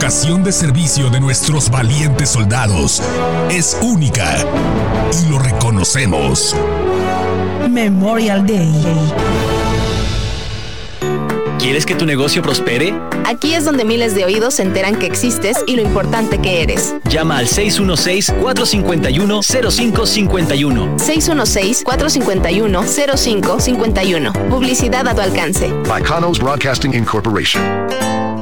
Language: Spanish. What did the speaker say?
vocación de servicio de nuestros valientes soldados es única y lo reconocemos. Memorial Day. ¿Quieres que tu negocio prospere? Aquí es donde miles de oídos se enteran que existes y lo importante que eres. Llama al 616-451-0551. 616-451-0551. Publicidad a tu alcance. By Kanos Broadcasting Incorporation.